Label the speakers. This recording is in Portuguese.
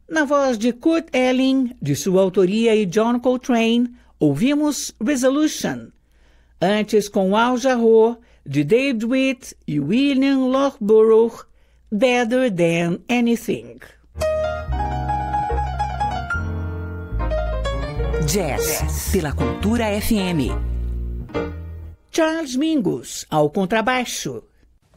Speaker 1: Na voz de Kurt Elling, de sua autoria e John Coltrane, ouvimos Resolution. Antes, com Al Jarreau, de Dave DeWitt e William Loughborough, Better Than Anything.
Speaker 2: Jazz, pela Cultura FM.
Speaker 1: Charles Mingus, ao contrabaixo,